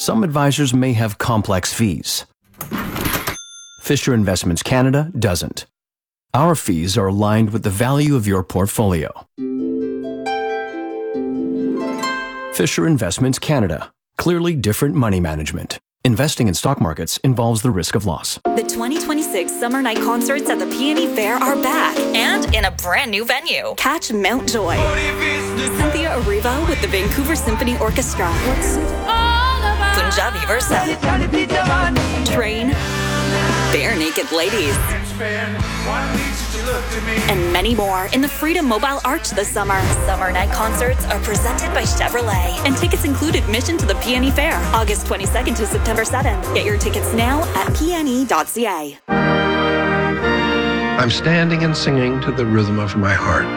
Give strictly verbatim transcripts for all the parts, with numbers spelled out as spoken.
Some advisors may have complex fees. Fisher Investments Canada doesn't. Our fees are aligned with the value of your portfolio. Fisher Investments Canada. Clearly different money management. Investing in stock markets involves the risk of loss. The twenty twenty-six Summer Night Concerts at the Peony Fair are back and in a brand new venue. Catch Mount Joy, Cynthia Erivo with the Vancouver Symphony Orchestra, Punjabi Versa, Train, Bare Naked Ladies, and many more in the Freedom Mobile Arch this summer. Summer Night Concerts are presented by Chevrolet, and tickets include admission to the Peony Fair, August twenty-second to September seventh. Get your tickets now at p n e dot c a. I'm standing and singing to the rhythm of my heart.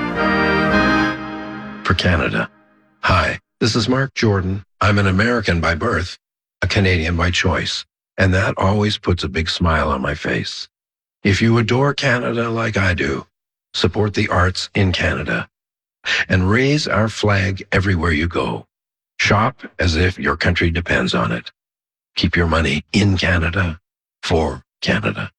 For Canada. Hi, this is Mark Jordan. I'm an American by birth, a Canadian by choice, and that always puts a big smile on my face. If you adore Canada like I do, support the arts in Canada and raise our flag everywhere you go. Shop as if your country depends on it. Keep your money in Canada for Canada.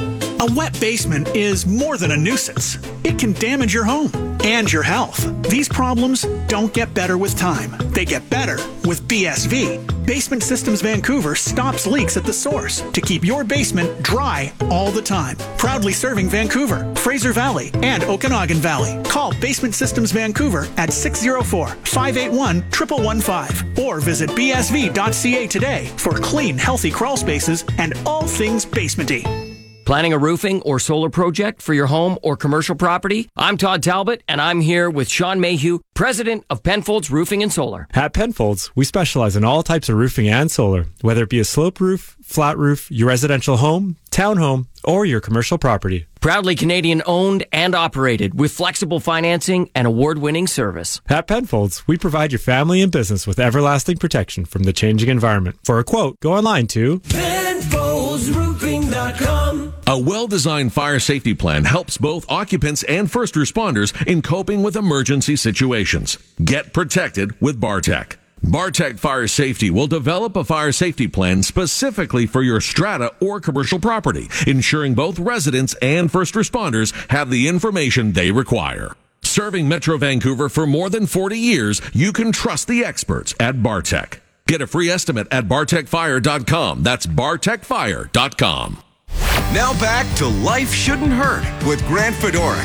A wet basement is more than a nuisance. It can damage your home and your health. These problems don't get better with time. They get better with B S V. Basement Systems Vancouver stops leaks at the source to keep your basement dry all the time. Proudly serving Vancouver, Fraser Valley, and Okanagan Valley. Call Basement Systems Vancouver at six oh four, five eight one, one one one five or visit b s v dot c a today for clean, healthy crawl spaces and all things basementy. Planning a roofing or solar project for your home or commercial property? I'm Todd Talbot, and I'm here with Sean Mayhew, president of Penfolds Roofing and Solar. At Penfolds, we specialize in all types of roofing and solar, whether it be a slope roof, flat roof, your residential home, townhome, or your commercial property. Proudly Canadian owned and operated with flexible financing and award-winning service. At Penfolds, we provide your family and business with everlasting protection from the changing environment. For a quote, go online to Penfolds Roofing dot com. A well-designed fire safety plan helps both occupants and first responders in coping with emergency situations. Get protected with Bartec. Bartec Fire Safety will develop a fire safety plan specifically for your strata or commercial property, ensuring both residents and first responders have the information they require. Serving Metro Vancouver for more than forty years, you can trust the experts at Bartec. Get a free estimate at bartec fire dot com. That's bartec fire dot com. Now back to Life Shouldn't Hurt with Grant Fedoruk.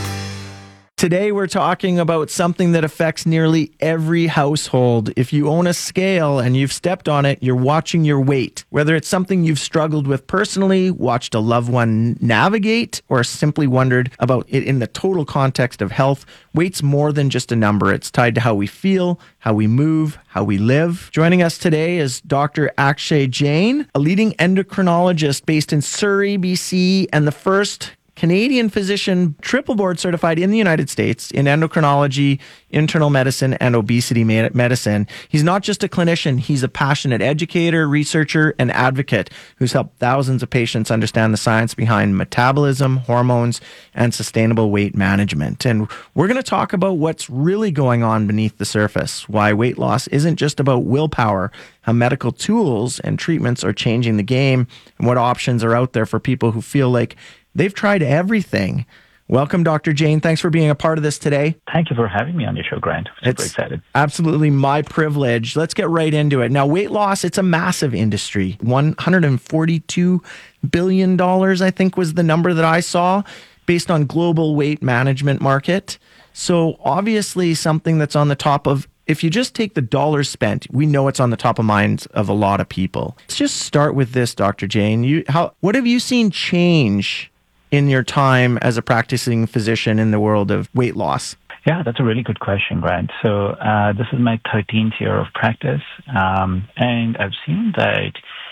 Today we're talking about something that affects nearly every household. If you own a scale and you've stepped on it, you're watching your weight. Whether it's something you've struggled with personally, watched a loved one navigate, or simply wondered about it in the total context of health, weight's more than just a number. It's tied to how we feel, how we move, how we live. Joining us today is Doctor Akshay Jain, a leading endocrinologist based in Surrey, B C, and the first Canadian physician triple board certified in the United States in endocrinology, internal medicine, and obesity medicine. He's not just a clinician, he's a passionate educator, researcher, and advocate who's helped thousands of patients understand the science behind metabolism, hormones, and sustainable weight management. And we're going to talk about what's really going on beneath the surface, why weight loss isn't just about willpower, how medical tools and treatments are changing the game, and what options are out there for people who feel like they've tried everything. Welcome, Doctor Jain. Thanks for being a part of this today. Thank you for having me on your show, Grant. I'm super it's excited. Absolutely my privilege. Let's get right into it. Now, weight loss, it's a massive industry. one hundred forty-two billion dollars, I think, was the number that I saw, based on global weight management market. So obviously something that's on the top of, if you just take the dollars spent, we know it's on the top of minds of a lot of people. Let's just start with this, Doctor Jain. You, how, what have you seen change in your time as a practicing physician in the world of weight loss? Yeah, that's a really good question, Grant. So uh, this is my thirteenth year of practice, um, and I've seen that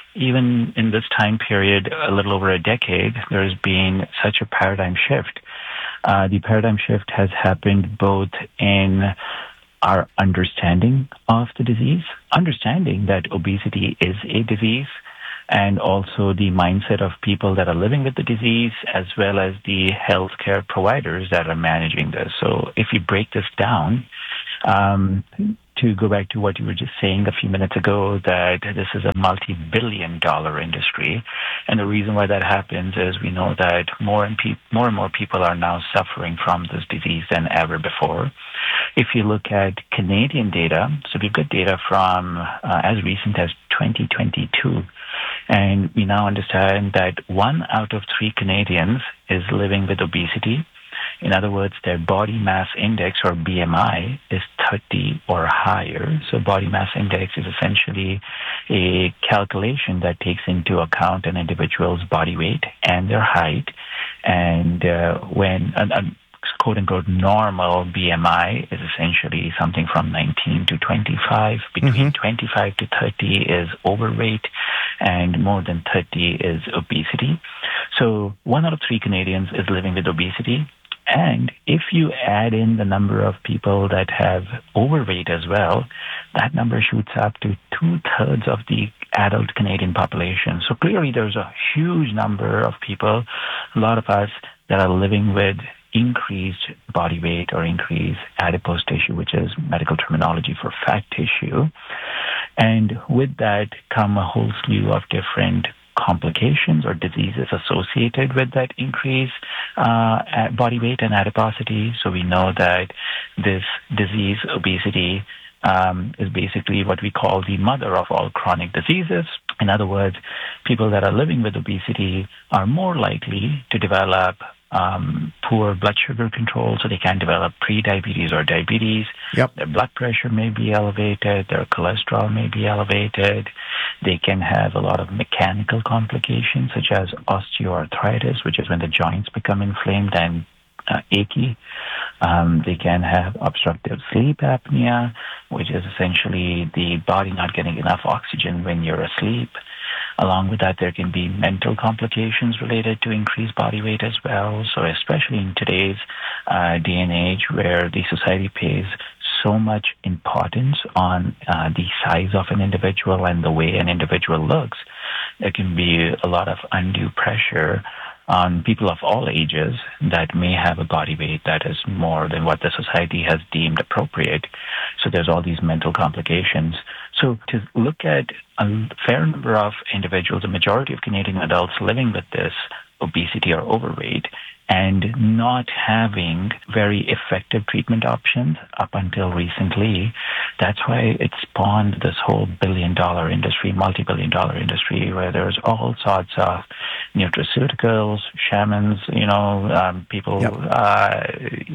even in this time period, a little over a decade, there's been such a paradigm shift. Uh, the paradigm shift has happened both in our understanding of the disease, understanding that obesity is a disease, and also the mindset of people that are living with the disease, as well as the healthcare providers that are managing this. So if you break this down, Um, to go back to what you were just saying a few minutes ago, that this is a multi-billion dollar industry. And the reason why that happens is we know that more and, pe- more, and more people are now suffering from this disease than ever before. If you look at Canadian data, so we've got data from uh, as recent as twenty twenty-two, and we now understand that one out of three Canadians is living with obesity. In other words, their body mass index, or B M I, is thirty or higher. So body mass index is essentially a calculation that takes into account an individual's body weight and their height. And uh, when a, a quote-unquote normal B M I is essentially something from nineteen to twenty-five. Between mm-hmm. twenty-five to thirty is overweight, and more than thirty is obesity. So one out of three Canadians is living with obesity. And if you add in the number of people that have overweight as well, that number shoots up to two-thirds of the adult Canadian population. So clearly there's a huge number of people, a lot of us, that are living with increased body weight or increased adipose tissue, which is medical terminology for fat tissue. And with that come a whole slew of different complications or diseases associated with that increase uh, body weight and adiposity. So we know that this disease, obesity, um, is basically what we call the mother of all chronic diseases. In other words, people that are living with obesity are more likely to develop Um, poor blood sugar control, so they can develop pre-diabetes or diabetes. Yep. Their blood pressure may be elevated. Their cholesterol may be elevated. They can have a lot of mechanical complications, such as osteoarthritis, which is when the joints become inflamed and uh, achy. Um, they can have obstructive sleep apnea, which is essentially the body not getting enough oxygen when you're asleep. Along with that, there can be mental complications related to increased body weight as well. So especially in today's uh, day and age where the society pays so much importance on uh, the size of an individual and the way an individual looks, there can be a lot of undue pressure on people of all ages that may have a body weight that is more than what the society has deemed appropriate. So there's all these mental complications. So to look at a fair number of individuals, a majority of Canadian adults living with this obesity or overweight, and not having very effective treatment options up until recently, that's why it spawned this whole billion-dollar industry, multi-billion dollar industry, where there's all sorts of nutraceuticals, shamans, you know, um, people yep. uh,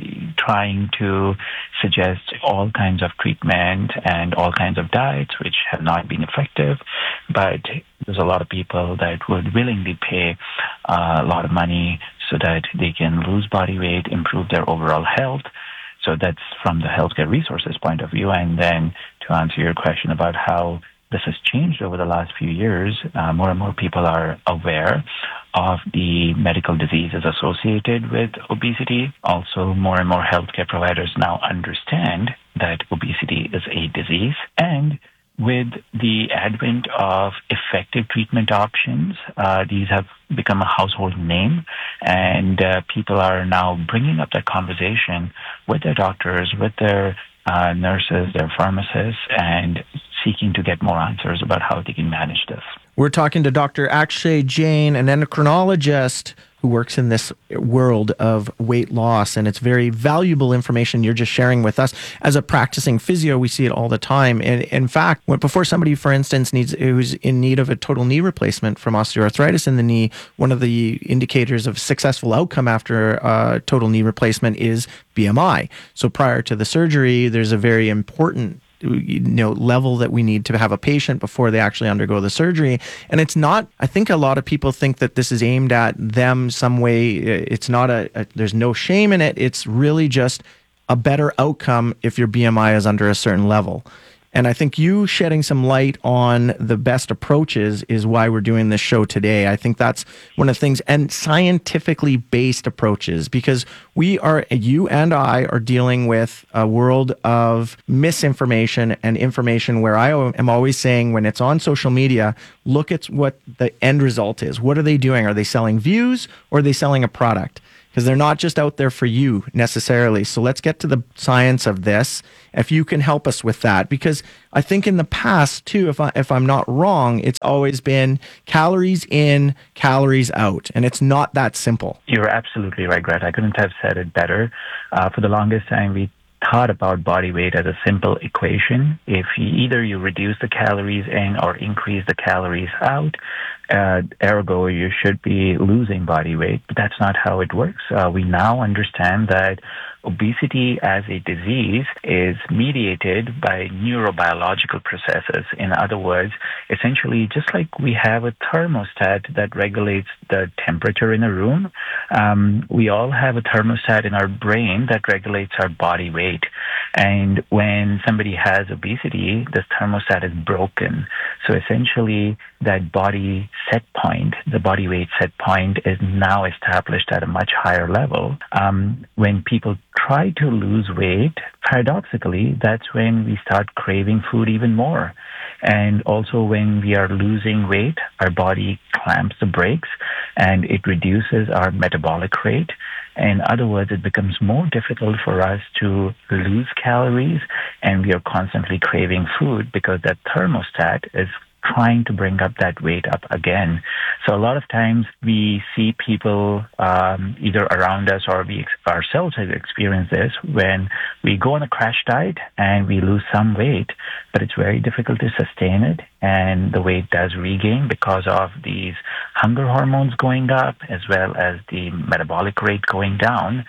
trying to suggest all kinds of treatment and all kinds of diets, which have not been effective. But there's a lot of people that would willingly pay uh, a lot of money so that they can lose body weight, improve their overall health. So that's from the healthcare resources point of view. And then to answer your question about how this has changed over the last few years, uh, more and more people are aware of the medical diseases associated with obesity. Also, more and more healthcare providers now understand that obesity is a disease. And with the advent of effective treatment options, uh, these have become a household name, and uh, people are now bringing up that conversation with their doctors, with their uh, nurses, their pharmacists, and seeking to get more answers about how they can manage this. We're talking to Doctor Akshay Jain, an endocrinologist who works in this world of weight loss, and it's very valuable information you're just sharing with us. As a practicing physio, we see it all the time. And in fact, when, before somebody, for instance, needs who's in need of a total knee replacement from osteoarthritis in the knee, one of the indicators of successful outcome after uh, total knee replacement is B M I. So prior to the surgery, there's a very important you know, level that we need to have a patient before they actually undergo the surgery. And it's not, I think a lot of people think that this is aimed at them some way. It's not a, a there's no shame in it. It's really just a better outcome if your B M I is under a certain level. And I think you shedding some light on the best approaches is why we're doing this show today. I think that's one of the things, and scientifically based approaches, because we are, you and I are dealing with a world of misinformation and information where I am always saying when it's on social media, look at what the end result is. What are they doing? Are they selling views or are they selling a product? because they're not just out there for you necessarily. So let's get to the science of this. If you can help us with that, because I think in the past too, if I if I'm not wrong, it's always been calories in, calories out, and it's not that simple. You're absolutely right, Grant. I couldn't have said it better. Uh, for the longest time, we thought about body weight as a simple equation. If you, either you reduce the calories in or increase the calories out, uh, ergo you should be losing body weight. But that's not how it works. Uh, we now understand that obesity as a disease is mediated by neurobiological processes. In other words, essentially, just like we have a thermostat that regulates the temperature in a room, um, we all have a thermostat in our brain that regulates our body weight. And when somebody has obesity, this thermostat is broken. So essentially, that body set point, the body weight set point, is now established at a much higher level. Um, when people try to lose weight, paradoxically, that's when we start craving food even more. And also when we are losing weight, our body clamps the brakes and it reduces our metabolic rate. In other words, it becomes more difficult for us to lose calories, and we are constantly craving food because that thermostat is trying to bring up that weight up again. So a lot of times we see people um, either around us or we ex- ourselves have experienced this when we go on a crash diet and we lose some weight, but it's very difficult to sustain it, and the weight does regain because of these hunger hormones going up as well as the metabolic rate going down.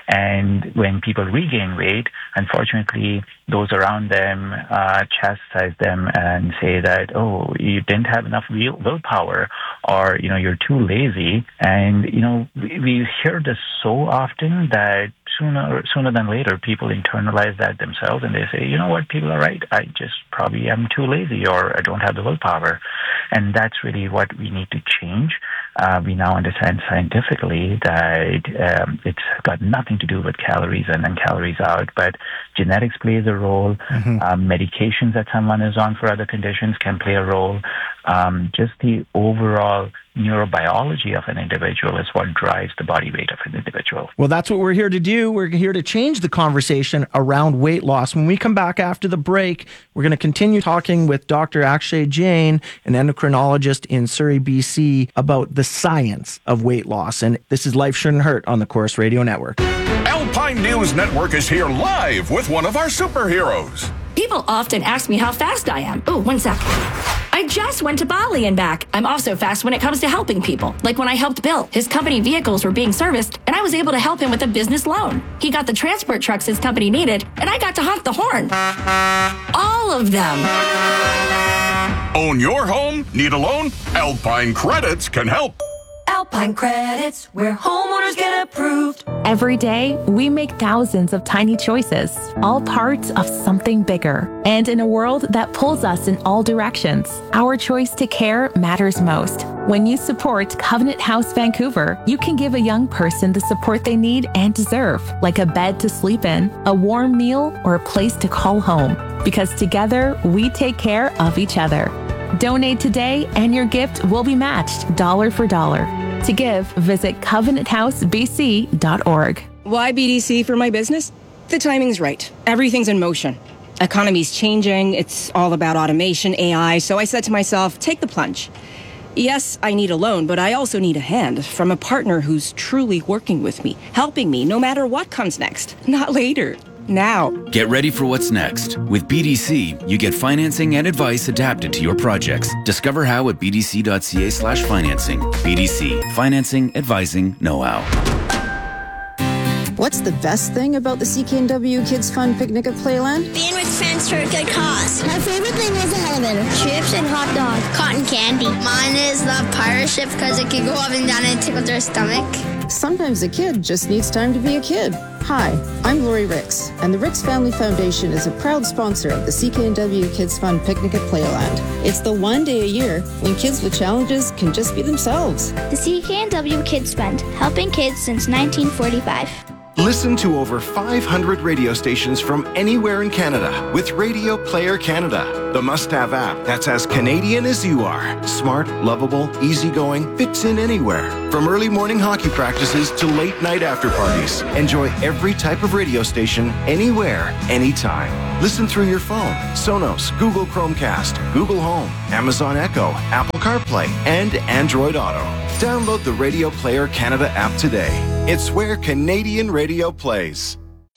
And when people regain weight, unfortunately, those around them uh, chastise them and say that, oh, you didn't have enough will- willpower, or, you know, you're too lazy. And, you know, we, we hear this so often that sooner sooner than later, people internalize that themselves and they say, you know what, people are right. I just probably am too lazy, or I don't have the willpower. And that's really what we need to change. Uh, we now understand scientifically that um, it's got nothing to do with calories in and calories out, but genetics plays a role. Mm-hmm. Um, medications that someone is on for other conditions can play a role. Um, just the overall neurobiology of an individual is what drives the body weight of an individual. Well, that's what we're here to do. We're here to change the conversation around weight loss. When we come back after the break, we're going to continue talking with Doctor Akshay Jain, an endocrinologist in Surrey, B C, about the science of weight loss. And this is Life Shouldn't Hurt on the Corus Radio Network. Alpine News Network is here live with one of our superheroes. People often ask me how fast I am. Oh, one sec. I just went to Bali and back. I'm also fast when it comes to helping people. Like when I helped Bill. His company vehicles were being serviced, and I was able to help him with a business loan. He got the transport trucks his company needed, and I got to honk the horn. All of them. Own your home? Need a loan? Alpine Credits can help. Alpine Credits, where homeowners get approved. Every day, we make thousands of tiny choices, all parts of something bigger. And in a world that pulls us in all directions, our choice to care matters most. When you support Covenant House Vancouver, you can give a young person the support they need and deserve, like a bed to sleep in, a warm meal, or a place to call home. Because together, we take care of each other. Donate today and your gift will be matched dollar for dollar. To give, visit covenant house b c dot org. Why B D C for my business? The timing's right. Everything's in motion. Economy's changing. It's all about automation, A I. So I said to myself, take the plunge. Yes, I need a loan, but I also need a hand from a partner who's truly working with me, helping me no matter what comes next. Not later. Now. Get ready for what's next. With B D C, you get financing and advice adapted to your projects. Discover how at b d c dot c a slash financing. B D C, financing, advising, know-how. What's the best thing about the C K N W Kids Fun Picnic at Playland? Being with friends for a good cause. My favorite thing is the elevator. Chips and hot dogs. Cotton candy. Mine is the pirate ship because it can go up and down and tickle their stomach. Sometimes a kid just needs time to be a kid. Hi, I'm Lori Ricks, and the Ricks Family Foundation is a proud sponsor of the C K N W Kids Fun Picnic at Playland. It's the one day a year when kids with challenges can just be themselves. The C K N W Kids Fund, helping kids since nineteen forty-five. Listen to over five hundred radio stations from anywhere in Canada with Radio Player Canada, the must-have app that's as Canadian as you are. Smart, lovable, easygoing, fits in anywhere. From early morning hockey practices to late night after parties. Enjoy every type of radio station, anywhere, anytime. Listen through your phone, Sonos, Google Chromecast, Google Home, Amazon Echo, Apple CarPlay, and Android Auto. Download the Radio Player Canada app today. It's where Canadian radio plays.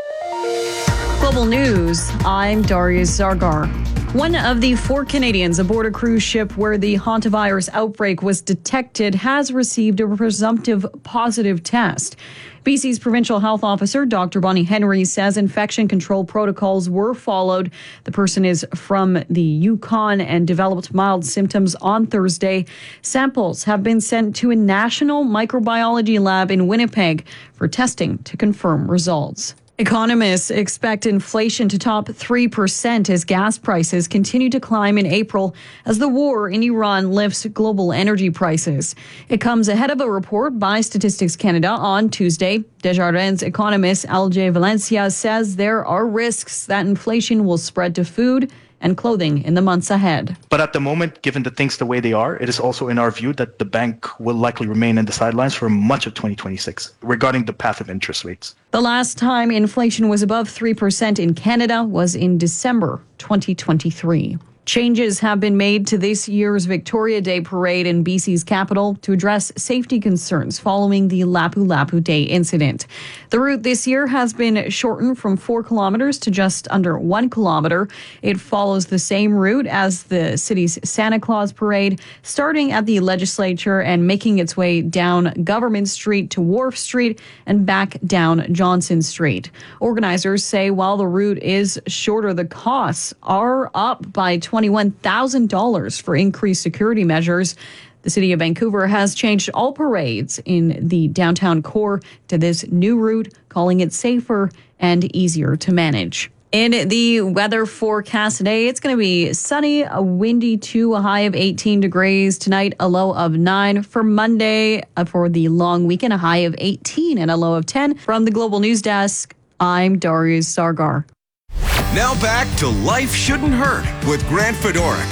Global News, I'm Darius Zargar. One of the four Canadians aboard a cruise ship where the hantavirus outbreak was detected has received a presumptive positive test. B C's provincial health officer, Doctor Bonnie Henry, says infection control protocols were followed. The person is from the Yukon and developed mild symptoms on Thursday. Samples have been sent to a national microbiology lab in Winnipeg for testing to confirm results. Economists expect inflation to top three percent as gas prices continue to climb in April as the war in Iran lifts global energy prices. It comes ahead of a report by Statistics Canada on Tuesday. Desjardins economist L J Valencia says there are risks that inflation will spread to food and clothing in the months ahead. But at the moment, given the things the way they are, it is also in our view that the bank will likely remain in the sidelines for much of twenty twenty-six regarding the path of interest rates. The last time inflation was above three percent in Canada was in December twenty twenty-three. Changes have been made to this year's Victoria Day parade in B C's capital to address safety concerns following the Lapu Lapu Day incident. The route this year has been shortened from four kilometers to just under one kilometer. It follows the same route as the city's Santa Claus parade, starting at the legislature and making its way down Government Street to Wharf Street and back down Johnson Street. Organizers say while the route is shorter, the costs are up by twenty-one thousand dollars for increased security measures. The city of Vancouver has changed all parades in the downtown core to this new route, calling it safer and easier to manage. In the weather forecast today, it's going to be sunny, a windy too, a high of eighteen degrees. Tonight, a low of nine. For Monday, uh, for the long weekend, a high of eighteen and a low of ten. From the Global News Desk, I'm Darius Sargar. Now back to Life Shouldn't Hurt with Grant Fedoruk.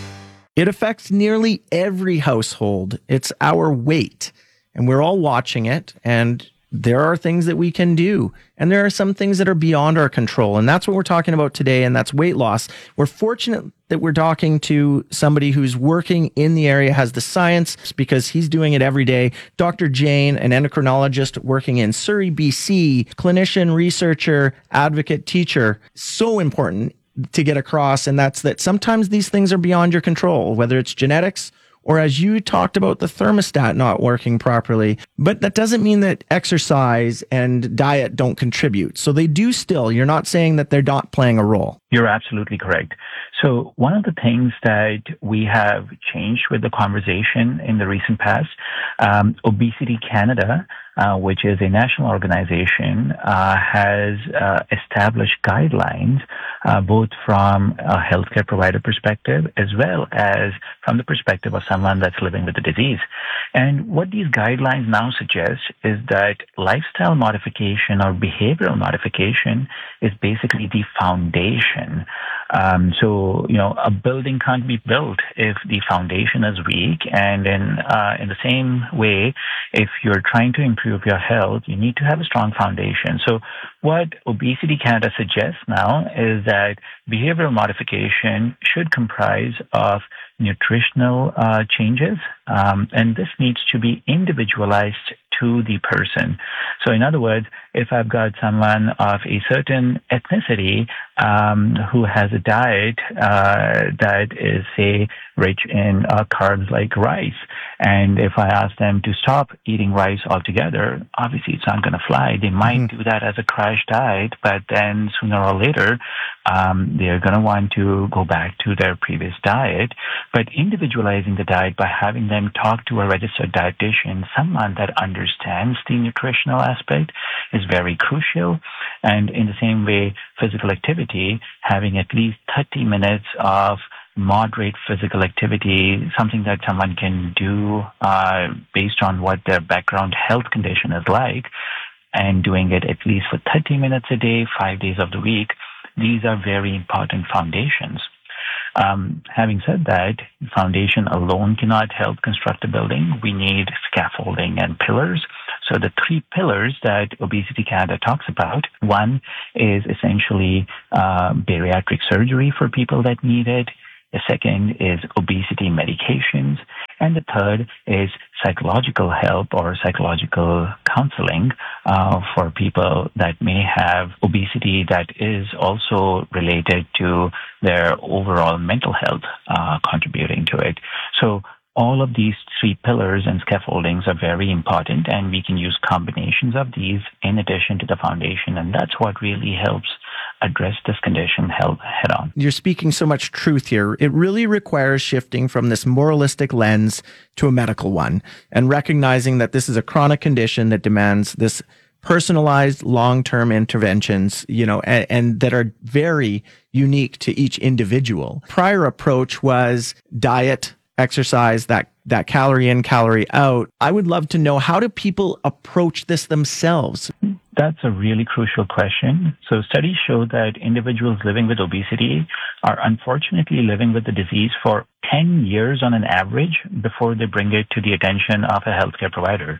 It affects nearly every household. It's our weight, and we're all watching it, and there are things that we can do, and there are some things that are beyond our control, and that's what we're talking about today, and that's weight loss. We're fortunate that we're talking to somebody who's working in the area, has the science, because he's doing it every day. Doctor Jane, an endocrinologist working in Surrey, B C, clinician, researcher, advocate, teacher. So important to get across, and that's that sometimes these things are beyond your control, whether it's genetics or as you talked about, the thermostat not working properly. But that doesn't mean that exercise and diet don't contribute. So they do still. You're not saying that they're not playing a role. You're absolutely correct. So one of the things that we have changed with the conversation in the recent past, um, Obesity Canada, uh, which is a national organization, uh, has uh, established guidelines, uh, both from a healthcare provider perspective as well as from the perspective of someone that's living with the disease. And what these guidelines now suggest is that lifestyle modification or behavioral modification is basically the foundation. Um, so, you know, a building can't be built if the foundation is weak. And in, uh, in the same way, if you're trying to improve your health, you need to have a strong foundation. So what Obesity Canada suggests now is that behavioral modification should comprise of nutritional uh, changes, um, and this needs to be individualized to the person. So in other words, if I've got someone of a certain ethnicity um, who has a diet uh, that is, say, rich in uh, carbs like rice, and if I ask them to stop eating rice altogether, obviously it's not going to fly. They might mm-hmm. do that as a crash diet, but then sooner or later, um, they're going to want to go back to their previous diet. But individualizing the diet by having them talk to a registered dietitian, someone that understands the nutritional aspect, is very crucial. And in the same way, physical activity, having at least thirty minutes of moderate physical activity, something that someone can do uh, based on what their background health condition is like, and doing it at least for thirty minutes a day, five days of the week, these are very important foundations. Um, having said that, foundation alone cannot help construct a building. We need scaffolding and pillars. So the three pillars that Obesity Canada talks about, one is essentially uh, bariatric surgery for people that need it. The second is obesity medications. And the third is psychological help or psychological counseling uh, for people that may have obesity that is also related to their overall mental health uh, contributing to it. So all of these three pillars and scaffoldings are very important, and we can use combinations of these in addition to the foundation, and that's what really helps address this condition head on. You're speaking so much truth here. It really requires shifting from this moralistic lens to a medical one and recognizing that this is a chronic condition that demands this personalized long-term interventions, you know, and, and that are very unique to each individual. Prior approach was diet, exercise, that that calorie in, calorie out. I would love to know, how do people approach this themselves? That's a really crucial question. So studies show that individuals living with obesity are unfortunately living with the disease for ten years on an average before they bring it to the attention of a healthcare provider.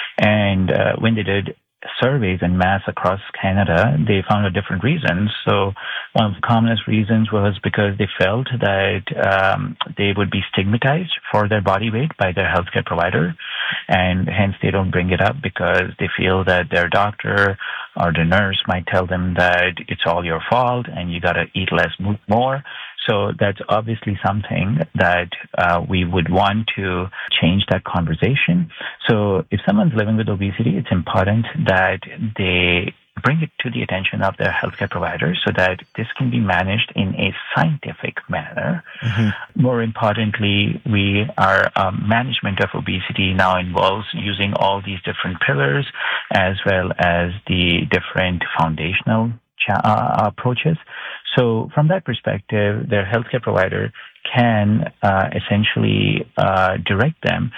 And uh, when they did surveys en masse across Canada, they found a different reasons. So one of the commonest reasons was because they felt that um, they would be stigmatized for their body weight by their healthcare provider, and hence they don't bring it up because they feel that their doctor or the nurse might tell them that it's all your fault and you got to eat less, move more. So that's obviously something that uh, we would want to change that conversation. So if someone's living with obesity, it's important that they bring it to the attention of their healthcare provider so that this can be managed in a scientific manner. Mm-hmm. More importantly, we our um, management of obesity now involves using all these different pillars as well as the different foundational cha- uh, approaches. So from that perspective, their healthcare provider can uh, essentially uh, direct them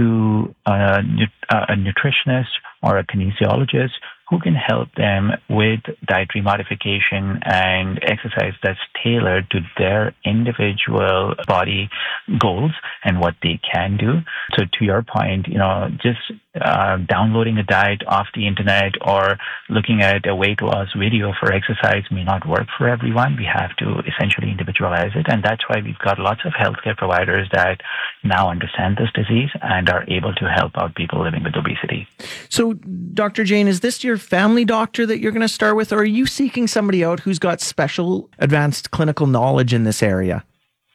to a, a nutritionist or a kinesiologist who can help them with dietary modification and exercise that's tailored to their individual body goals and what they can do. So to your point, you know, just uh, downloading a diet off the internet or looking at a weight loss video for exercise may not work for everyone. We have to essentially individualize it. And that's why we've got lots of healthcare providers that now understand this disease and are able to help out people living with obesity. So, Doctor Jain, is this your family doctor that you're going to start with, or are you seeking somebody out who's got special advanced clinical knowledge in this area?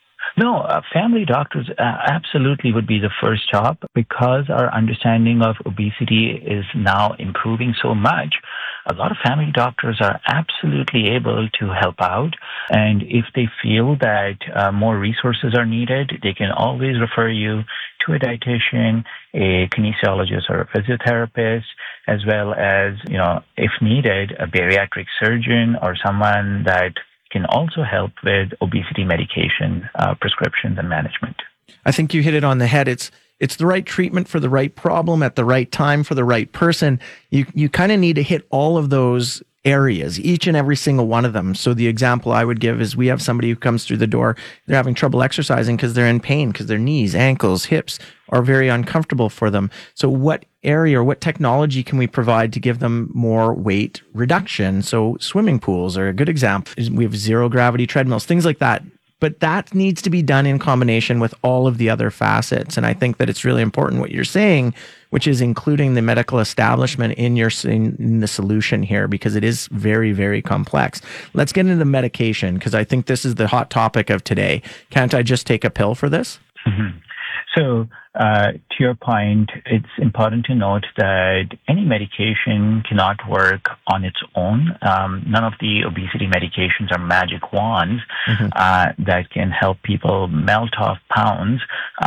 No, uh, family doctors uh, absolutely would be the first job because our understanding of obesity is now improving so much. A lot of family doctors are absolutely able to help out. And if they feel that uh, more resources are needed, they can always refer you to a dietitian, a kinesiologist or a physiotherapist, as well as, you know, if needed, a bariatric surgeon or someone that can also help with obesity medication uh, prescriptions and management. I think you hit it on the head. It's it's the right treatment for the right problem at the right time for the right person. You you kind of need to hit all of those areas, each and every single one of them. So the example I would give is we have somebody who comes through the door, they're having trouble exercising because they're in pain, because their knees, ankles, hips are very uncomfortable for them. So what area or what technology can we provide to give them more weight reduction? So swimming pools are a good example. We have zero gravity treadmills, things like that. But that needs to be done in combination with all of the other facets. And I think that it's really important what you're saying, which is including the medical establishment in your in, in the solution here, because it is very, very complex. Let's get into medication, because I think this is the hot topic of today. Can't I just take a pill for this? Mm-hmm. So uh, to your point, it's important to note that any medication cannot work on its own. Um, none of the obesity medications are magic wands mm-hmm. uh, that can help people melt off pounds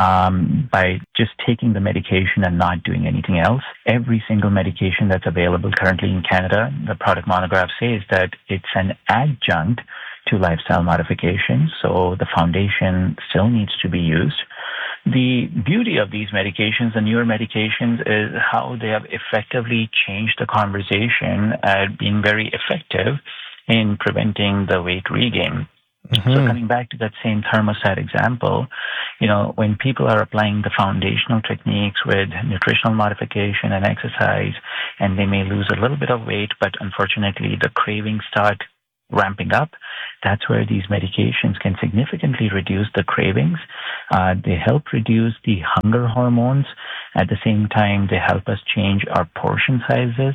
um, by just taking the medication and not doing anything else. Every single medication that's available currently in Canada, the product monograph says that it's an adjunct to lifestyle modification, so the foundation still needs to be used. The beauty of these medications, the newer medications, is how they have effectively changed the conversation at being very effective in preventing the weight regain. Mm-hmm. So coming back to that same thermostat example, you know, when people are applying the foundational techniques with nutritional modification and exercise, and they may lose a little bit of weight, but unfortunately the cravings start ramping up, that's where these medications can significantly reduce the cravings. Uh, they help reduce the hunger hormones. At the same time, they help us change our portion sizes.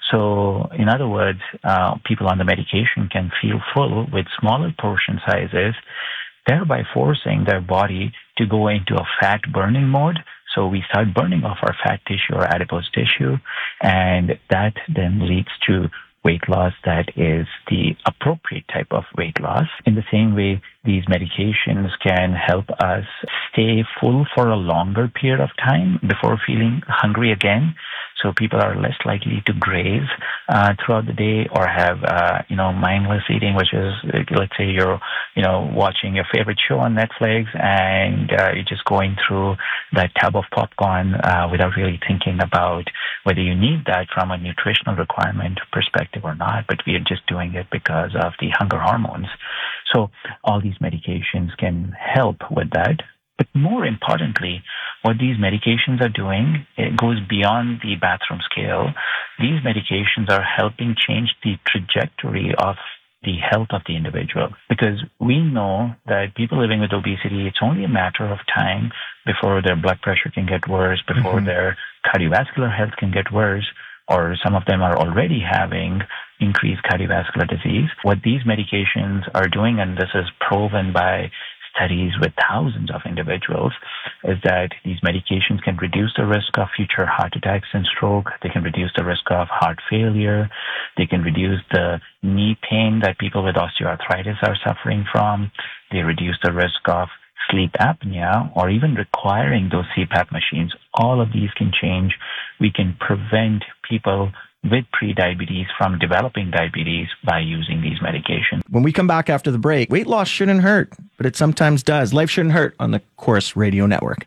So, in other words, uh, people on the medication can feel full with smaller portion sizes, thereby forcing their body to go into a fat burning mode. So we start burning off our fat tissue or adipose tissue, and that then leads to weight loss that is the appropriate type of weight loss. In the same way, these medications can help us stay full for a longer period of time before feeling hungry again. So people are less likely to graze uh, throughout the day or have, uh, you know, mindless eating, which is, let's say you're, you know, watching your favorite show on Netflix and uh, you're just going through that tub of popcorn uh, without really thinking about whether you need that from a nutritional requirement perspective or not, but we are just doing it because of the hunger hormones. So all these medications can help with that. But more importantly, what these medications are doing, it goes beyond the bathroom scale. These medications are helping change the trajectory of the health of the individual. Because we know that people living with obesity, it's only a matter of time before their blood pressure can get worse, before mm-hmm. their cardiovascular health can get worse, or some of them are already having increased cardiovascular disease. What these medications are doing, and this is proven by studies with thousands of individuals, is that these medications can reduce the risk of future heart attacks and stroke. They can reduce the risk of heart failure. They can reduce the knee pain that people with osteoarthritis are suffering from. They reduce the risk of sleep apnea or even requiring those C PAP machines. All of these can change. We can prevent people with prediabetes from developing diabetes by using these medications. When we come back after the break, weight loss shouldn't hurt, but it sometimes does. Life Shouldn't Hurt on the Corus Radio Network.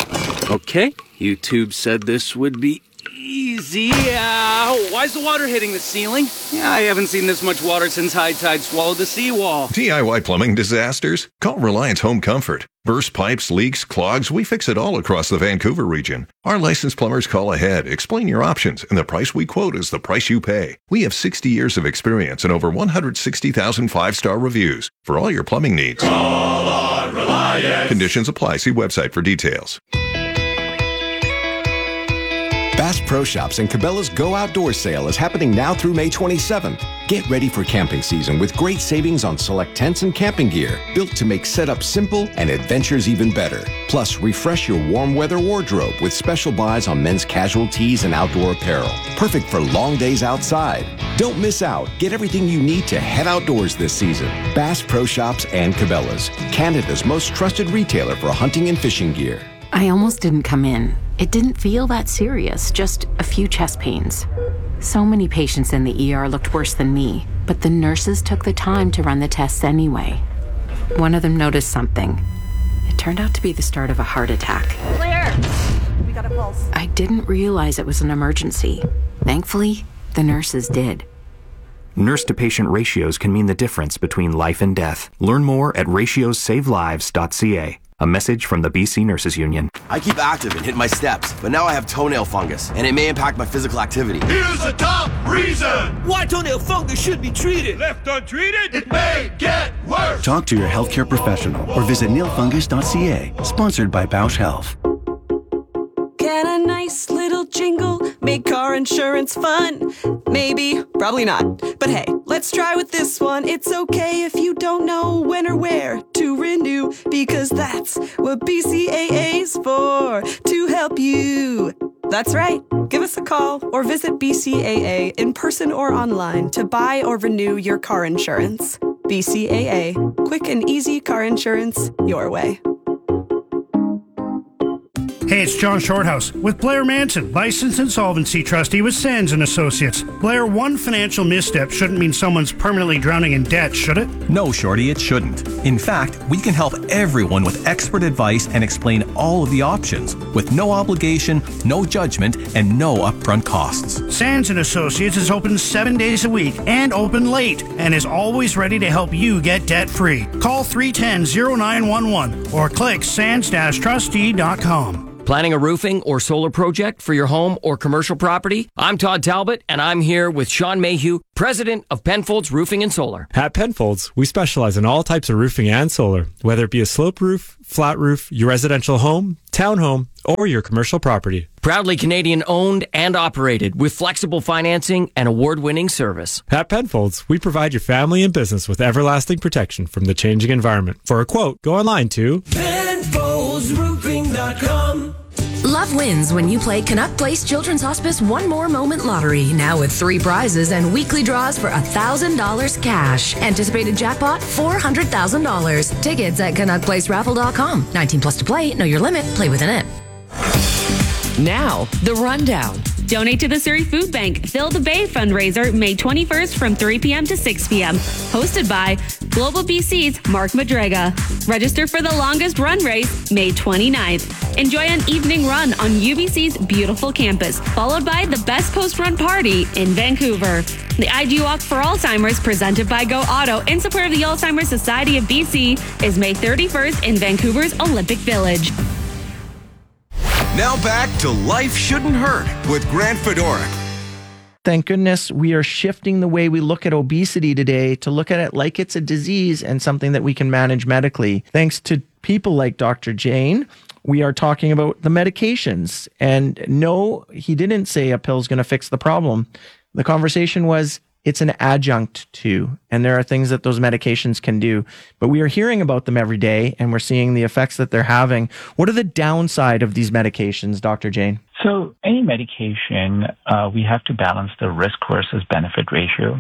Okay, YouTube said this would be easy. Uh, why's the water hitting the ceiling? Yeah, I haven't seen this much water since high tide swallowed the seawall. D I Y plumbing disasters? Call Reliance Home Comfort. Burst pipes, leaks, clogs, we fix it all across the Vancouver region. Our licensed plumbers call ahead, explain your options, and the price we quote is the price you pay. We have sixty years of experience and over one hundred sixty thousand five-star reviews for all your plumbing needs. Call on Reliance. Conditions apply. See website for details. Bass Pro Shops and Cabela's Go Outdoor Sale is happening now through May twenty-seventh. Get ready for camping season with great savings on select tents and camping gear, built to make setup simple and adventures even better. Plus, refresh your warm weather wardrobe with special buys on men's casual tees and outdoor apparel. Perfect for long days outside. Don't miss out. Get everything you need to head outdoors this season. Bass Pro Shops and Cabela's, Canada's most trusted retailer for hunting and fishing gear. I almost didn't come in. It didn't feel that serious, just a few chest pains. So many patients in the E R looked worse than me, but the nurses took the time to run the tests anyway. One of them noticed something. It turned out to be the start of a heart attack. Claire, we got a pulse. I didn't realize it was an emergency. Thankfully, the nurses did. Nurse-to-patient ratios can mean the difference between life and death. Learn more at ratios save lives dot c a. A message from the B C Nurses Union. I keep active and hit my steps, but now I have toenail fungus, and it may impact my physical activity. Here's the top reason why toenail fungus should be treated. Left untreated, it may get worse. Talk to your healthcare professional or visit nail fungus dot c a. Sponsored by Bausch Health. Can a nice little jingle make car insurance fun? Maybe, probably not. But hey, let's try with this one. It's okay if you don't know when or where to renew, because that's what B C A A's for, to help you. That's right. Give us a call or visit B C A A in person or online to buy or renew your car insurance. B C A A. Quick and easy car insurance your way. Hey, it's John Shorthouse with Blair Manson, licensed insolvency trustee with Sands and Associates. Blair, one financial misstep shouldn't mean someone's permanently drowning in debt, should it? No, Shorty, it shouldn't. In fact, we can help everyone with expert advice and explain all of the options with no obligation, no judgment, and no upfront costs. Sands and Associates is open seven days a week and open late and is always ready to help you get debt-free. Call three one zero, zero nine one one or click sands dash trustee dot com. Planning a roofing or solar project for your home or commercial property? I'm Todd Talbot, and I'm here with Sean Mayhew, president of Penfolds Roofing and Solar. At Penfolds, we specialize in all types of roofing and solar, whether it be a slope roof, flat roof, your residential home, townhome, or your commercial property. Proudly Canadian owned and operated with flexible financing and award-winning service. At Penfolds, we provide your family and business with everlasting protection from the changing environment. For a quote, go online to Penfolds Roofing dot com. Love wins when you play Canuck Place Children's Hospice One More Moment Lottery, now with three prizes and weekly draws for one thousand dollars cash. Anticipated jackpot, four hundred thousand dollars. Tickets at Canuck Place Raffle dot com. nineteen plus to play. Know your limit. Play within it. Now, the rundown. Donate to the Surrey Food Bank. Fill the Bay fundraiser May twenty-first from three p.m. to six p.m. Hosted by Global B C's Mark Madrega. Register for the longest run race May twenty-ninth. Enjoy an evening run on U B C's beautiful campus, followed by the best post-run party in Vancouver. The I G Walk for Alzheimer's, presented by Go Auto in support of the Alzheimer's Society of B C, is May thirty-first in Vancouver's Olympic Village. Now back to Life Shouldn't Hurt with Grant Fedoruk. Thank goodness we are shifting the way we look at obesity today to look at it like it's a disease and something that we can manage medically. Thanks to people like Doctor Jane, we are talking about the medications. And no, he didn't say a pill's going to fix the problem. The conversation was, it's an adjunct to, and there are things that those medications can do. But we are hearing about them every day, and we're seeing the effects that they're having. What are the downside of these medications, Doctor Jane? So any medication, uh, we have to balance the risk versus benefit ratio.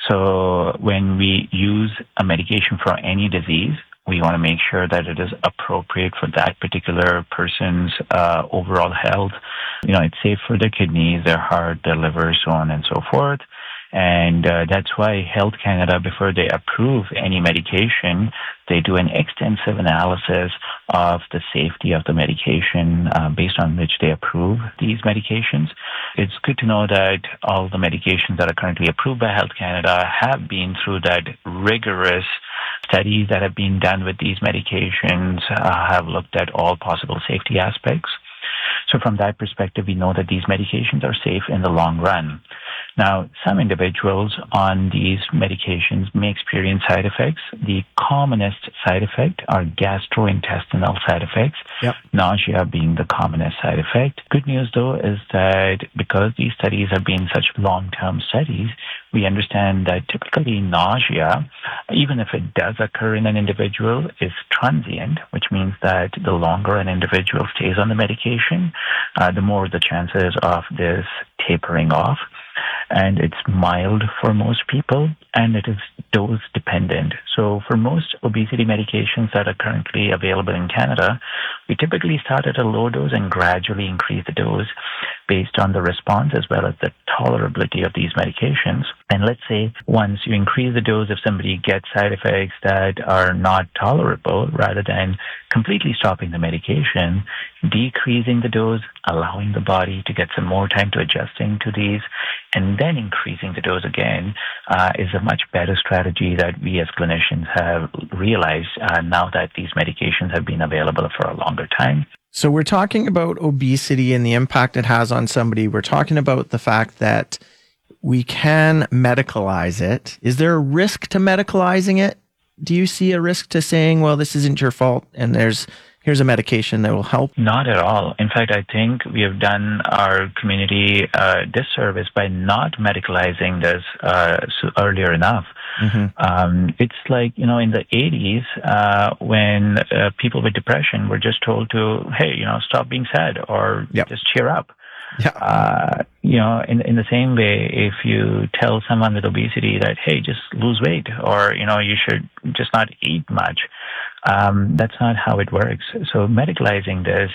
So when we use a medication for any disease, we want to make sure that it is appropriate for that particular person's uh, overall health. You know, it's safe for their kidneys, their heart, their liver, so on and so forth. And uh, that's why Health Canada, before they approve any medication, they do an extensive analysis of the safety of the medication uh, based on which they approve these medications. It's good to know that all the medications that are currently approved by Health Canada have been through that rigorous studies that have been done with these medications, uh, have looked at all possible safety aspects. So from that perspective, we know that these medications are safe in the long run. Now, some individuals on these medications may experience side effects. The commonest side effect are gastrointestinal side effects, yep. Nausea being the commonest side effect. Good news, though, is that because these studies have been such long-term studies, we understand that typically nausea, even if it does occur in an individual, is transient, which means that the longer an individual stays on the medication, uh, the more the chances of this tapering off. And it's mild for most people, and it is dose dependent. So for most obesity medications that are currently available in Canada, we typically start at a low dose and gradually increase the dose based on the response as well as the tolerability of these medications. And let's say once you increase the dose, if somebody gets side effects that are not tolerable, rather than completely stopping the medication, decreasing the dose, allowing the body to get some more time to adjusting to these, and then increasing the dose again uh, is a much better strategy that we as clinicians have realized uh, now that these medications have been available for a longer time. So we're talking about obesity and the impact it has on somebody. We're talking about the fact that we can medicalize it. Is there a risk to medicalizing it? Do you see a risk to saying, well, this isn't your fault and there's here's a medication that will help? Not at all. In fact, I think we have done our community a disservice by not medicalizing this uh, earlier enough. Mm-hmm. Um, it's like, you know, in the eighties, uh, when uh, people with depression were just told to, hey, you know, stop being sad or yep. just cheer up. Yeah. Uh, you know, in in the same way, if you tell someone with obesity that, hey, just lose weight or, you know, you should just not eat much, um, that's not how it works. So medicalizing this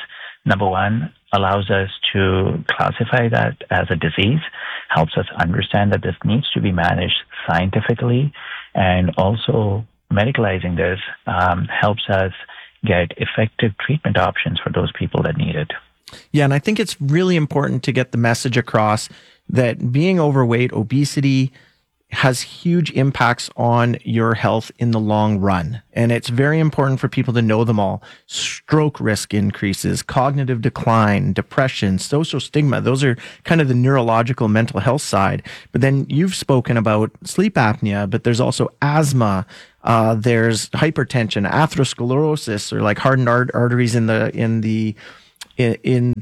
number one, allows us to classify that as a disease, helps us understand that this needs to be managed scientifically, and also medicalizing this um, helps us get effective treatment options for those people that need it. Yeah, and I think it's really important to get the message across that being overweight, obesity, has huge impacts on your health in the long run. And it's very important for people to know them all. Stroke risk increases, cognitive decline, depression, social stigma. Those are kind of the neurological mental health side. But then you've spoken about sleep apnea, but there's also asthma. Uh, there's hypertension, atherosclerosis, or like hardened art- arteries in the, in the, in, in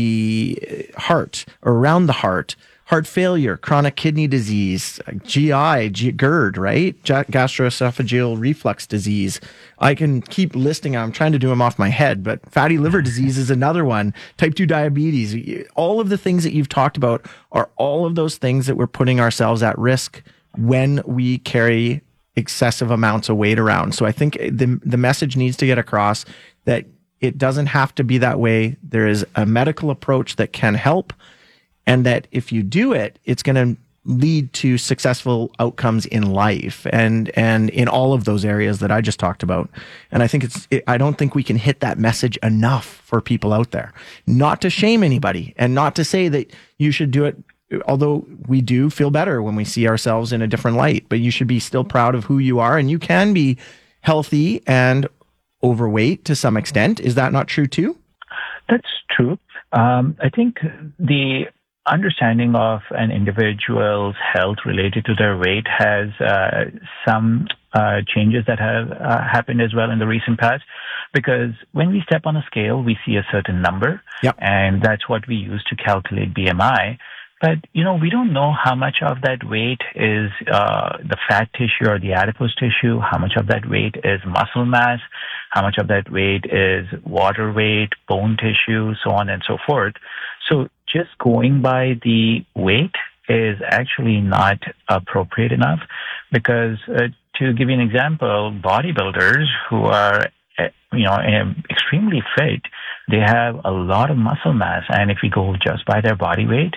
the heart or around the heart. Heart failure, chronic kidney disease, G I, G- GERD, right? Gastroesophageal reflux disease. I can keep listing. I'm trying to do them off my head, but fatty liver disease is another one. Type two diabetes. All of the things that you've talked about are all of those things that we're putting ourselves at risk when we carry excessive amounts of weight around. So I think the the message needs to get across that it doesn't have to be that way. There is a medical approach that can help. And that if you do it, it's going to lead to successful outcomes in life and and in all of those areas that I just talked about. And I think it's it, I don't think we can hit that message enough for people out there. Not to shame anybody and not to say that you should do it, although we do feel better when we see ourselves in a different light. But you should be still proud of who you are, and you can be healthy and overweight to some extent. Is that not true too? That's true. Um, I think the understanding of an individual's health related to their weight has uh, some uh, changes that have uh, happened as well in the recent past, because when we step on a scale, we see a certain number, yep. and that's what we use to calculate B M I. But, you know, we don't know how much of that weight is uh, the fat tissue or the adipose tissue, how much of that weight is muscle mass, how much of that weight is water weight, bone tissue, so on and so forth. So just going by the weight is actually not appropriate enough, because uh, to give you an example, bodybuilders who are, you know, extremely fit, they have a lot of muscle mass. And if we go just by their body weight,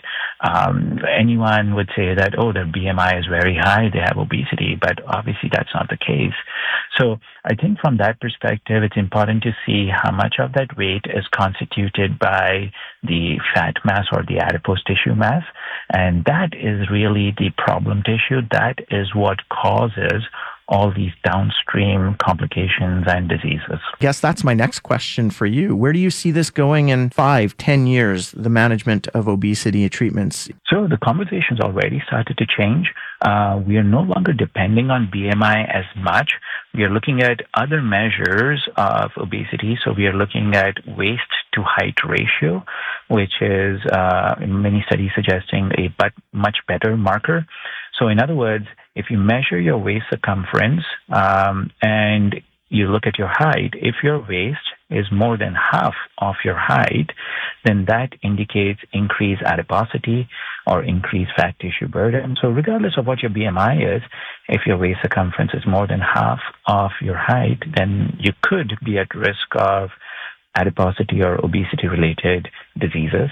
um, anyone would say that, oh, their B M I is very high, they have obesity, but obviously that's not the case. So I think from that perspective, it's important to see how much of that weight is constituted by the fat mass or the adipose tissue mass. And that is really the problem tissue. That is what causes all these downstream complications and diseases. Yes, that's my next question for you. Where do you see this going in five, ten years, the management of obesity treatments? So the conversation's already started to change. Uh, we are no longer depending on B M I as much. We are looking at other measures of obesity. So we are looking at waist to height ratio, which is uh, in many studies suggesting a but much better marker. So in other words, if you measure your waist circumference um, and you look at your height, if your waist is more than half of your height, then that indicates increased adiposity or increased fat tissue burden. So regardless of what your B M I is, if your waist circumference is more than half of your height, then you could be at risk of adiposity or obesity-related diseases.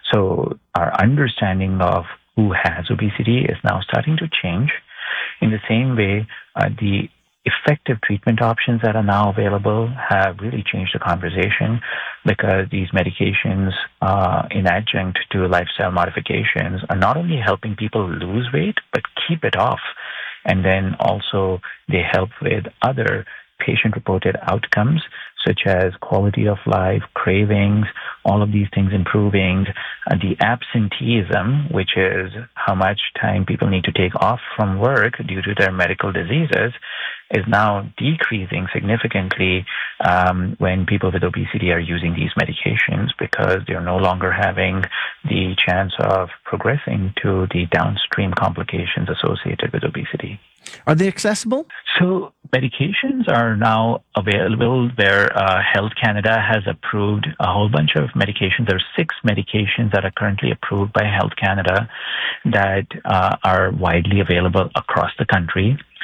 So our understanding of who has obesity is now starting to change. In the same way, uh, the effective treatment options that are now available have really changed the conversation, because these medications, uh, in adjunct to lifestyle modifications, are not only helping people lose weight, but keep it off. And then also they help with other patient-reported outcomes, such as quality of life, cravings, all of these things improving. Uh, the absenteeism, which is how much time people need to take off from work due to their medical diseases, is now decreasing significantly um, when people with obesity are using these medications, because they're no longer having the chance of progressing to the downstream complications associated with obesity. Are they accessible? So medications are now available where uh, Health Canada has approved a whole bunch of medications. There are six medications that are currently approved by Health Canada that uh, are widely available across the country.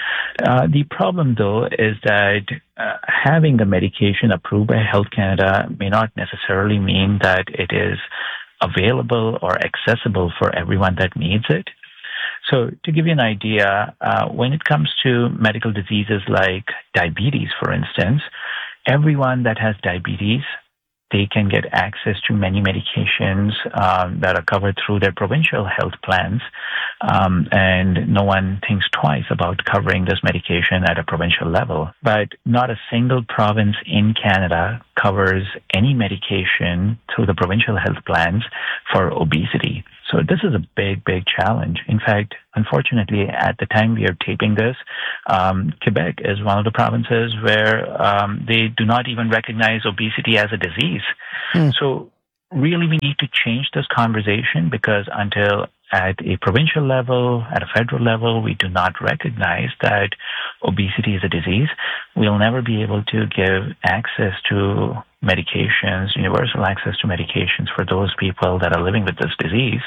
Uh, the problem, though, is that uh, having a medication approved by Health Canada may not necessarily mean that it is available or accessible for everyone that needs it. So to give you an idea, uh, when it comes to medical diseases like diabetes, for instance, everyone that has diabetes, they can get access to many medications um, that are covered through their provincial health plans, um, and no one thinks twice about covering this medication at a provincial level. But not a single province in Canada covers any medication through the provincial health plans for obesity. So this is a big, big challenge. In fact, unfortunately, at the time we are taping this, um, Quebec is one of the provinces where um, they do not even recognize obesity as a disease. Mm. So really we need to change this conversation, because until at a provincial level, at a federal level, we do not recognize that obesity is a disease, we'll never be able to give access to medications, universal access to medications for those people that are living with this disease.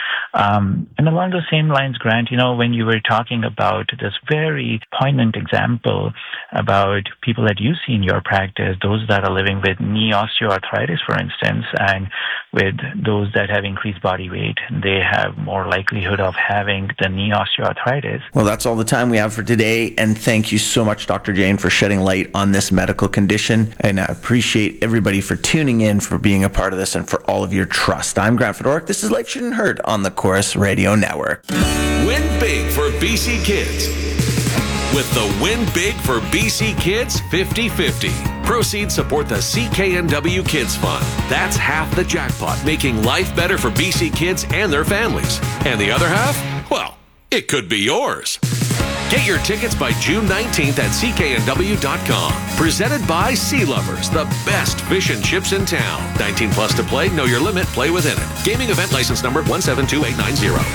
Um, and along those same lines, Grant, you know, when you were talking about this very poignant example about people that you see in your practice, those that are living with knee osteoarthritis, for instance, and with those that have increased body weight, they have more likelihood of having the knee osteoarthritis. Well, that's all the time we have for today. And thank you so much, Doctor Jain, for shedding light on this medical condition. And I appreciate everybody for tuning in, for being a part of this, and for all of your trust. I'm Grant Fedoruk. This is Life Shouldn't Hurt on the Chorus Radio Network. Win big for B C Kids with the Win Big for B C Kids fifty fifty. Proceeds support the C K N W Kids Fund. That's half the jackpot, making life better for B C kids and their families. And the other half? Well, it could be yours. Get your tickets by June nineteenth at C K N W dot com. Presented by Sea Lovers, the best fish and chips in town. nineteen plus to play, know your limit, play within it. Gaming event license number one seven two eight nine zero.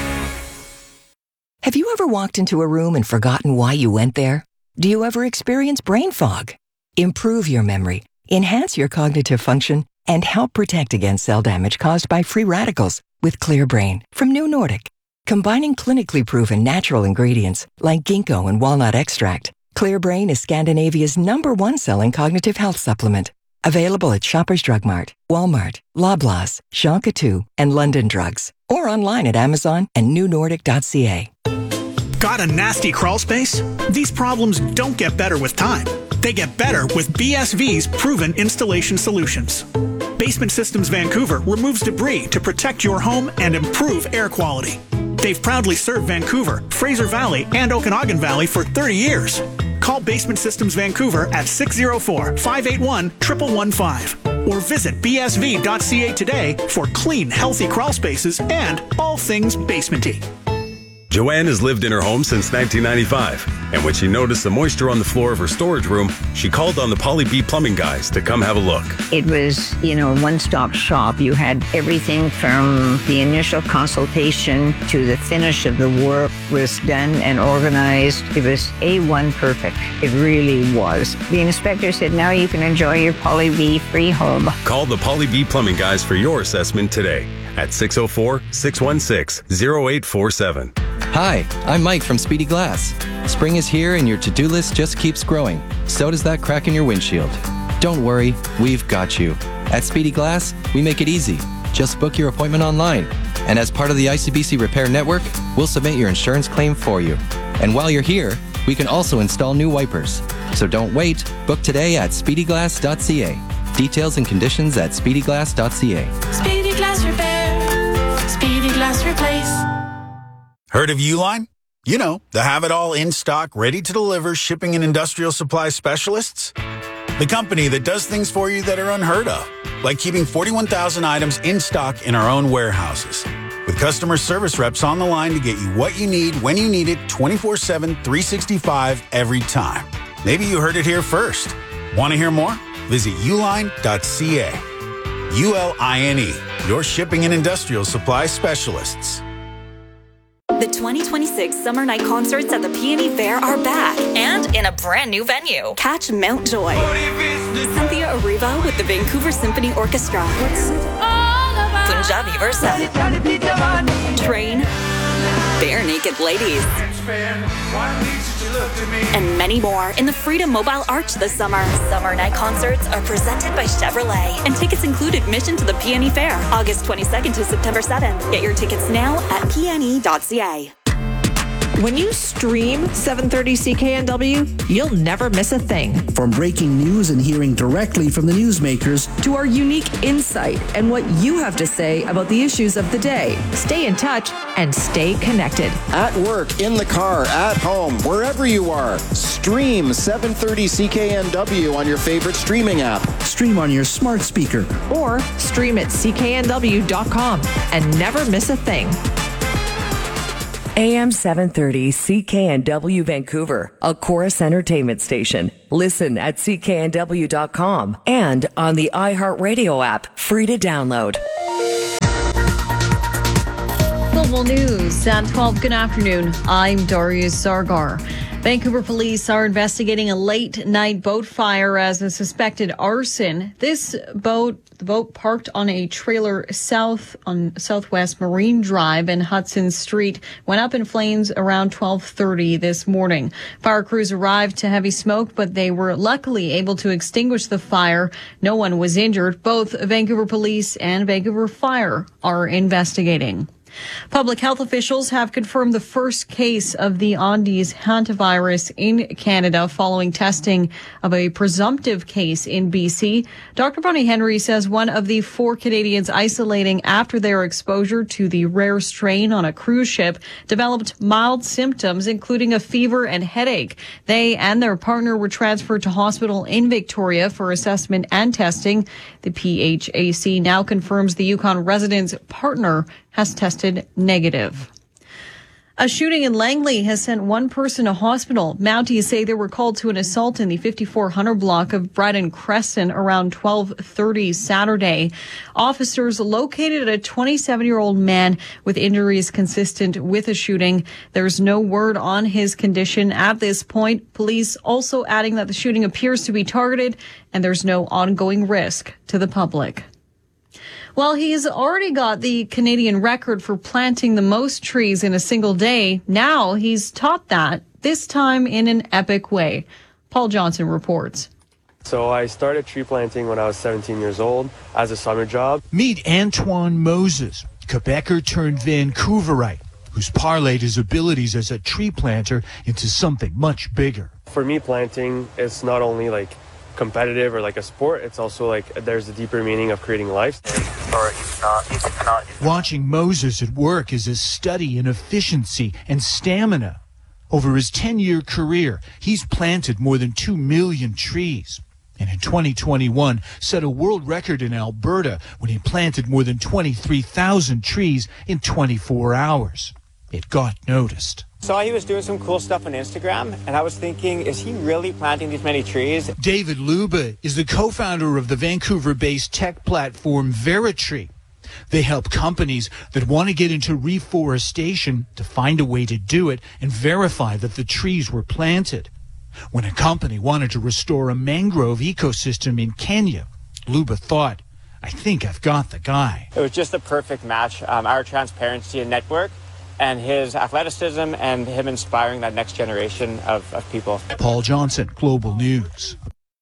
Have you ever walked into a room and forgotten why you went there? Do you ever experience brain fog? Improve your memory, enhance your cognitive function, and help protect against cell damage caused by free radicals with Clear Brain from New Nordic. Combining clinically proven natural ingredients like ginkgo and walnut extract, Clear Brain is Scandinavia's number one selling cognitive health supplement. Available at Shoppers Drug Mart, Walmart, Loblaws, Shonka two, and London Drugs. Or online at Amazon and new nordic dot c a. Got a nasty crawl space? These problems don't get better with time. They get better with B S V's proven installation solutions. Basement Systems Vancouver removes debris to protect your home and improve air quality. They've proudly served Vancouver, Fraser Valley, and Okanagan Valley for thirty years. Call Basement Systems Vancouver at six oh four, five eight one, one one one five or visit b s v dot c a today for clean, healthy crawl spaces and all things basement-y. Joanne has lived in her home since nineteen ninety-five, and when she noticed the moisture on the floor of her storage room, she called on the Poly B plumbing guys to come have a look. It was, you know, a one-stop shop. You had everything from the initial consultation to the finish of the work was done and organized. It was A one perfect. It really was. The inspector said, now you can enjoy your Poly B free home. Call the Poly B plumbing guys for your assessment today at six oh four, six one six, oh eight four seven. Hi, I'm Mike from Speedy Glass. Spring is here and your to-do list just keeps growing. So does that crack in your windshield. Don't worry, we've got you. At Speedy Glass, we make it easy. Just book your appointment online. And as part of the I C B C Repair Network, we'll submit your insurance claim for you. And while you're here, we can also install new wipers. So don't wait. Book today at speedy glass dot c a. Details and conditions at speedy glass dot c a. Speedy Glass Repair. Speedy Glass Replace. Heard of Uline? You know, the have-it-all in-stock, ready-to-deliver shipping and industrial supply specialists. The company that does things for you that are unheard of, like keeping forty-one thousand items in stock in our own warehouses. With customer service reps on the line to get you what you need, when you need it, twenty-four seven, three sixty-five, every time. Maybe you heard it here first. Want to hear more? Visit uline dot c a. U L I N E, your shipping and industrial supply specialists. The twenty twenty-six Summer Night Concerts at the Peony Fair are back and in a brand new venue. Catch Mount Joy, Cynthia Erivo with the Vancouver Symphony Orchestra, Punjabi Versa, Train, Bare Naked Ladies, and many more in the Freedom Mobile Arch this summer. Summer night concerts are presented by Chevrolet, and tickets include admission to the P and E Fair, August twenty-second to September seventh. Get your tickets now at p n e dot c a. When you stream seven thirty C K N W, you'll never miss a thing. From breaking news and hearing directly from the newsmakers to our unique insight and what you have to say about the issues of the day. Stay in touch and stay connected. At work, in the car, at home, wherever you are, stream seven thirty C K N W on your favorite streaming app. Stream on your smart speaker. Or stream at c k n w dot com and never miss a thing. A M seven thirty C K N W Vancouver, a Chorus Entertainment station. Listen at c k n w dot com and on the iHeartRadio app, free to download. Global News at twelve. Good afternoon. I'm Darius Sargar. Vancouver police are investigating a late-night boat fire as a suspected arson. This boat, the boat parked on a trailer south on Southwest Marine Drive and Hudson Street, went up in flames around twelve thirty this morning. Fire crews arrived to heavy smoke, but they were luckily able to extinguish the fire. No one was injured. Both Vancouver Police and Vancouver Fire are investigating. Public health officials have confirmed the first case of the Andes hantavirus in Canada following testing of a presumptive case in B C. Doctor Bonnie Henry says one of the four Canadians isolating after their exposure to the rare strain on a cruise ship developed mild symptoms, including a fever and headache. They and their partner were transferred to hospital in Victoria for assessment and testing. The P H A C now confirms the Yukon resident's partner has tested negative. A shooting in Langley has sent one person to hospital. Mounties say they were called to an assault in the fifty-four hundred block of Bradden Crescent around twelve thirty Saturday. Officers located a twenty-seven-year-old man with injuries consistent with a shooting. There's no word on his condition at this point. Police also adding that the shooting appears to be targeted and there's no ongoing risk to the public. Well, he's already got the Canadian record for planting the most trees in a single day. Now he's topped that, this time in an epic way. Paul Johnson reports. So I started tree planting when I was seventeen years old as a summer job. Meet Antoine Moses, Quebecer turned Vancouverite, who's parlayed his abilities as a tree planter into something much bigger. For me, planting is not only like competitive or like a sport, it's also like there's a deeper meaning of creating life. Or it's not, it's not. Watching Moses at work is a study in efficiency and stamina. Over his ten-year career, he's planted more than two million trees. And in twenty twenty-one, set a world record in Alberta when he planted more than twenty-three thousand trees in twenty-four hours. It got noticed. Saw he was doing some cool stuff on Instagram, and I was thinking, is he really planting these many trees? David Luba is the co-founder of the Vancouver-based tech platform Veritree. They help companies that want to get into reforestation to find a way to do it and verify that the trees were planted. When a company wanted to restore a mangrove ecosystem in Kenya, Luba thought, I think I've got the guy. It was just the perfect match. Um, our transparency and network, and his athleticism and him inspiring that next generation of, of people. Paul Johnson, Global News.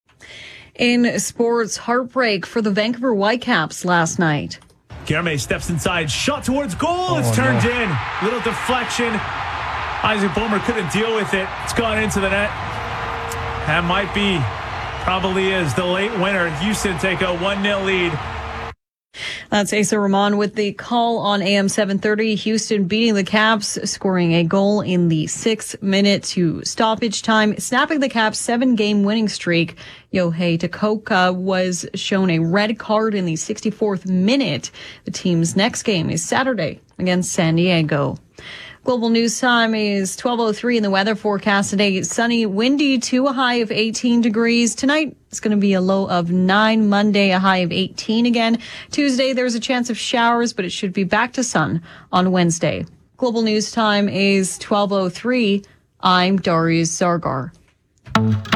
In sports, heartbreak for the Vancouver Whitecaps last night. Guilherme steps inside, shot towards goal. Oh, it's turned no. in. Little deflection. Isaac Boehmer couldn't deal with it. It's gone into the net. That might be, probably is, the late winner. Houston take a one nil lead. That's Asa Rahman with the call on A M seven thirty. Houston beating the Caps, scoring a goal in the sixth minute to stoppage time, snapping the Caps' seven-game winning streak. Yohei Takoka was shown a red card in the sixty-fourth minute. The team's next game is Saturday against San Diego. Global News Time is twelve oh three in the weather forecast today. Sunny, windy to a high of eighteen degrees. Tonight, it's going to be a low of nine. Monday, a high of eighteen again. Tuesday, there's a chance of showers, but it should be back to sun on Wednesday. Global News Time is twelve oh three. I'm Darius Sargar.